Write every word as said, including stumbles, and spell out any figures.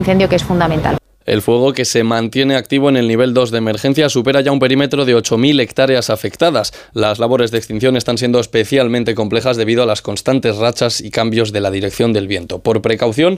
incendio, que es fundamental. El fuego, que se mantiene activo en el nivel dos de emergencia, supera ya un perímetro de ocho mil hectáreas afectadas. Las labores de extinción están siendo especialmente complejas debido a las constantes rachas y cambios de la dirección del viento. Por precaución,